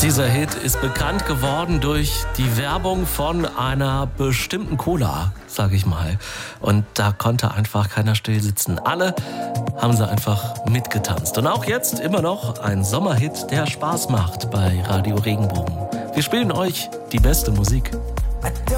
Dieser Hit ist bekannt geworden durch die Werbung von einer bestimmten Cola, sag ich mal. Und da konnte einfach keiner still sitzen. Alle haben sie einfach mitgetanzt. Und auch jetzt immer noch ein Sommerhit, der Spaß macht bei Radio Regenbogen. Wir spielen euch die beste Musik.